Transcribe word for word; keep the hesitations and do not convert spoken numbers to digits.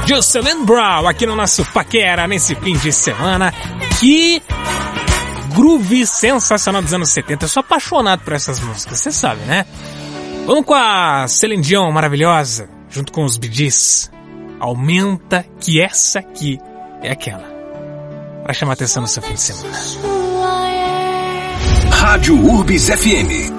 Jocelyn Brown aqui no nosso Paquera nesse fim de semana. Que groove sensacional dos anos setenta. Eu sou apaixonado por essas músicas, você sabe, né? Vamos com a Celine Dion maravilhosa, junto com os Bee Gees. Aumenta que essa aqui é aquela, pra chamar atenção no seu fim de semana. Rádio Urbis F M.